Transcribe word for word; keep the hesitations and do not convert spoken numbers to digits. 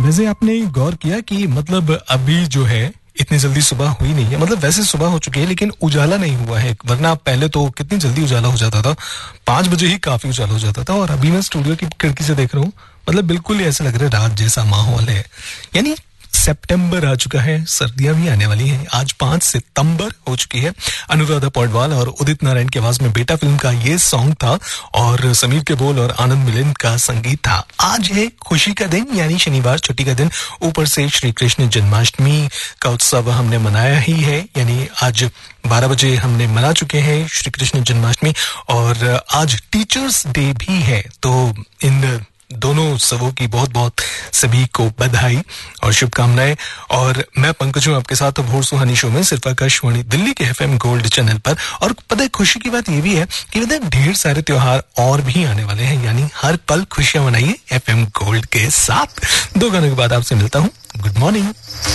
वैसे आपने गौर किया कि मतलब अभी जो है इतनी जल्दी सुबह हुई नहीं है, मतलब वैसे सुबह हो चुकी है लेकिन उजाला नहीं हुआ है, वरना पहले तो कितनी जल्दी उजाला हो जाता था, पांच बजे ही काफी उजाला हो जाता था। और अभी मैं स्टूडियो की खिड़की से देख रहा हूँ, मतलब बिल्कुल ही ऐसा लग रहा है रात जैसा माहौल है। यानी सितंबर आ चुका है, सर्दियां भी आने वाली हैं। आज पांच सितंबर हो चुकी है। अनुराधा पौडवाल और उदित नारायण की आवाज में बेटा फिल्म का ये सॉन्ग था और समीर के बोल और आनंद मिलिंद का संगीत था। आज है खुशी का दिन, यानी शनिवार, छुट्टी का दिन। ऊपर से श्री कृष्ण जन्माष्टमी का उत्सव हमने मनाया ही है, यानी आज बारह बजे हमने मना चुके हैं श्री कृष्ण जन्माष्टमी और आज टीचर्स डे भी है। तो इन दोनों उत्सवों की बहुत बहुत सभी को बधाई और शुभकामनाएं। और मैं पंकज हूं आपके साथ भोर सुहानी शो में, सिर्फ आकाशवाणी दिल्ली के एफएम गोल्ड चैनल पर। और पता है खुशी की बात ये भी है कि पता है ढेर सारे त्योहार और भी आने वाले हैं, यानी हर पल खुशियां मनाइए एफएम गोल्ड के साथ। दो गानों के बाद आपसे मिलता हूं। Good morning.